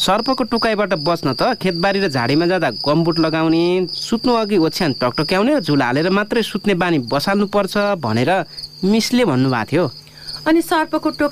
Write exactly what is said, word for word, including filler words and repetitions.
सर्पको टोकाइबाट बच्न त खेतबारी र झाडीमा जाँदा गमबुट लगाउने, सुत्नु अघि ओछ्यान टकटक्याउने र झुला हालेर मात्रै सुत्ने बानी बसाल्नु पर्छ भनेर मिसले भन्नुभएको थियो। अनि सर्पको टोकाइ